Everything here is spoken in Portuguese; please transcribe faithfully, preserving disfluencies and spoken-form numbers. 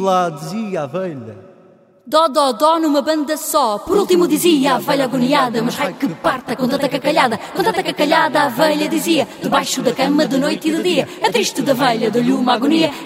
lá, dizia a velha. Dó, dó, dó numa banda só. Por último dizia a velha agoniada: mas raio que parta com tanta cacalhada. Com tanta cacalhada a velha dizia: debaixo da cama de noite e de dia. É triste da velha, deu-lhe uma agonia.